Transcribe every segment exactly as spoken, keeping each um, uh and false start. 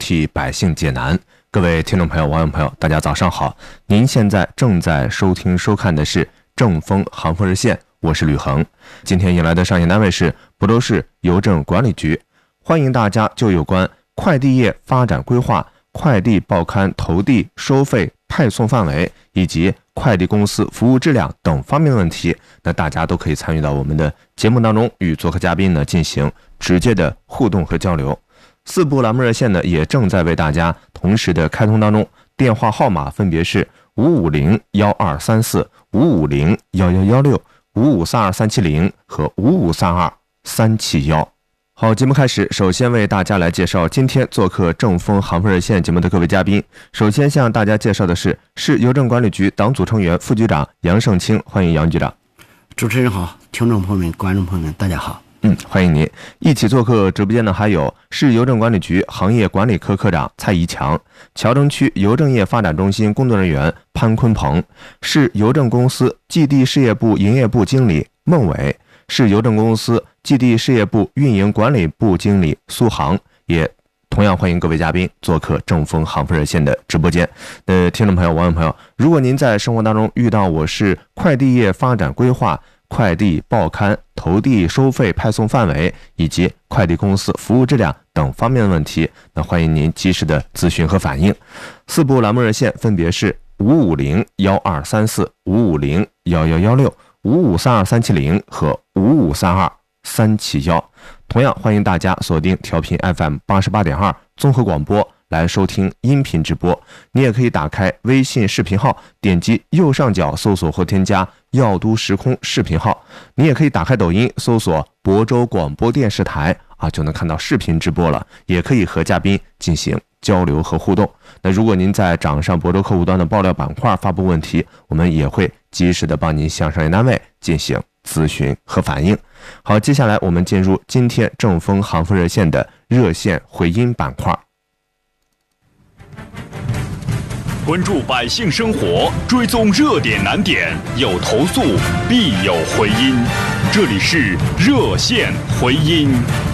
替百姓解难。各位听众朋友、网友朋友，大家早上好！您现在正在收听收看的是正风航风热线，我是吕恒。今天迎来的上线单位是亳州市邮政管理局，欢迎大家就有关快递业发展规划、快递报刊投递收费派送范围以及快递公司服务质量等方面的问题，那大家都可以参与到我们的节目当中，与做客嘉宾呢进行直接的互动和交流。四部栏目热线呢也正在为大家同时的开通当中，电话号码分别是五五零幺二三四、五五零幺幺幺六、五五三二三七零和五五三二三七幺。好，节目开始，首先为大家来介绍今天做客正风航风热线节目的各位嘉宾。首先向大家介绍的是市邮政管理局党组成员、副局长杨胜清，欢迎杨局长。 主持人好，听众朋友们、观众朋友们，大家好。 嗯，欢迎您。一起做客直播间的还有市邮政管理局行业管理科科长蔡怡强，桥城区邮政业发展中心工作人员潘坤鹏，市邮政公司寄递事业部营业部经理孟伟，市邮政公司寄递事业部运营管理部经理苏航，也同样欢迎各位嘉宾做客正风航风热线的直播间。呃，听众朋友、网友朋友，如果您在生活当中遇到我市快递业发展规划、快递报刊投递收费派送范围以及快递公司服务质量等方面的问题，那欢迎您及时的咨询和反映。四部栏目热线分别是五五零幺二三四、五五零幺幺幺六、五五三二三七零和五五三二三七幺。同样欢迎大家锁定调频 F M 八十八点二综合广播来收听音频直播。你也可以打开微信视频号，点击右上角搜索或添加耀都时空视频号。你也可以打开抖音搜索亳州广播电视台啊，就能看到视频直播了，也可以和嘉宾进行交流和互动。那如果您在掌上亳州客户端的爆料板块发布问题，我们也会及时的帮您向商业单位进行咨询和反映。好，接下来我们进入今天正风航风热线的热线回音板块， 关注百姓生活，追踪热点难点，有投诉必有回音。这里是热线回音。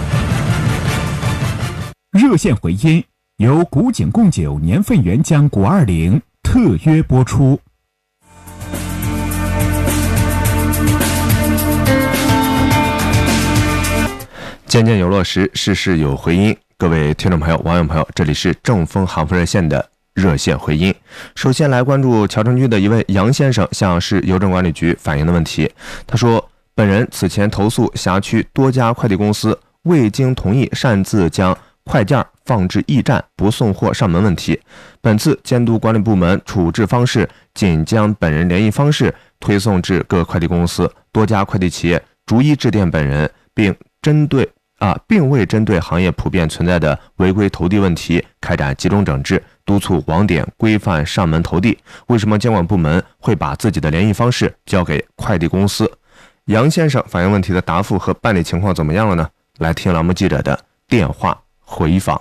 热线回音由古井贡酒年份原浆谷二零特约播出。 件件有落实，事事有回音。各位听众朋友、网友朋友，这里是正风航风热线的热线回音。首先来关注桥城区的一位杨先生向市邮政管理局反映的问题。他说，本人此前投诉辖区多家快递公司未经同意擅自将快件放置驿站不送货上门问题。本次监督管理部门处置方式仅将本人联系方式推送至各快递公司、多家快递企业，逐一致电本人，并针对啊，并未针对行业普遍存在的违规投递问题开展集中整治，督促网点规范上门投递。为什么监管部门会把自己的联系方式交给快递公司？杨先生反映问题的答复和办理情况怎么样了呢？来听栏目记者的电话回访。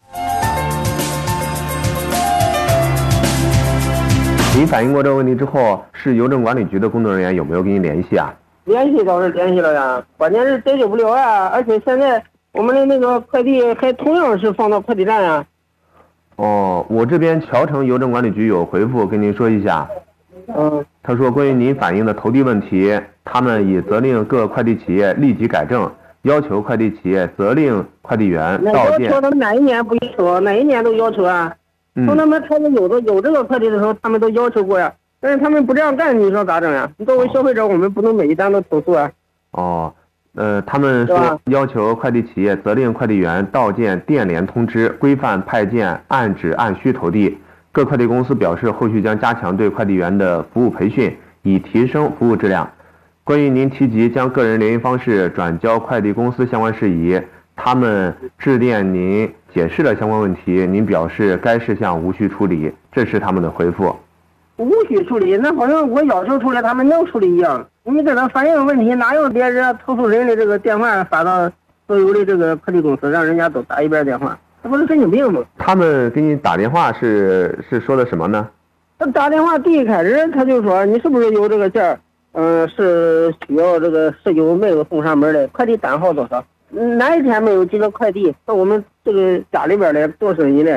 您反映过这个问题之后，市邮政管理局的工作人员有没有跟您联系啊？ 联系倒是联系了呀，关键是解决不了啊！而且现在我们的那个快递还同样是放到快递站啊。 哦，我这边桥城邮政管理局有回复跟您说一下。 嗯。 他说，关于您反映的投递问题，他们已责令各快递企业立即改正，要求快递企业责令快递员到店。 要求他们哪一年不要求？哪一年都要求啊。 嗯。 从他们开始有的有这个快递的时候，他们都要求过呀。但是他们不这样干，你说咋整呀？作为消费者，我们不能每一单都投诉啊。 哦，呃，他们说要求快递企业责令快递员到件电联通知，规范派件按址按需投递。各快递公司表示，后续将加强对快递员的服务培训，以提升服务质量。关于您提及将个人联系方式转交快递公司相关事宜，他们致电您解释了相关问题，您表示该事项无需处理，这是他们的回复。 无需处理，那好像我要求处理，他们能处理一样。你给他反映问题，哪有别人投诉人的这个电话发到所有的这个快递公司，让人家都打一遍电话？这不是神经病吗？ 他们给你打电话是是说的什么呢？ 他打电话第一开始他就说，你是不是有这个件儿？嗯、呃，是需要这个十九没有送上门的，快递单号多少？哪一天没有几个快递到我们这个家里边来做生意来？